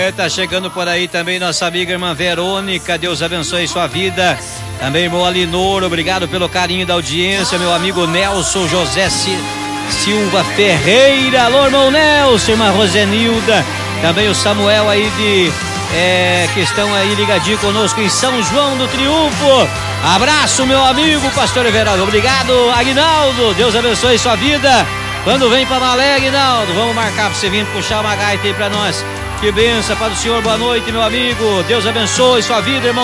Tá chegando por aí também nossa amiga irmã Verônica, Deus abençoe sua vida. Também irmão Alinor, obrigado pelo carinho da audiência, meu amigo Nelson José Silva Ferreira, alô irmão Nelson, irmã Rosenilda, também o Samuel aí que estão aí ligadinho conosco em São João do Triunfo. Abraço meu amigo pastor Everaldo, obrigado Aguinaldo, Deus abençoe sua vida. Quando vem pra Malé, Aguinaldo, vamos marcar pra você vir puxar uma gaita aí pra nós. Que bênção para o senhor, boa noite meu amigo, Deus abençoe sua vida irmão.